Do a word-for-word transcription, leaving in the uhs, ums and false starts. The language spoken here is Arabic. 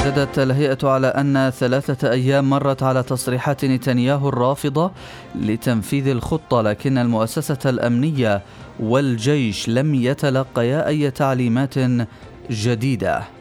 شددت الهيئة على أن ثلاثة أيام مرت على تصريحات نتنياهو الرافضة لتنفيذ الخطة، لكن المؤسسة الأمنية والجيش لم يتلقيا أي تعليمات جديدة.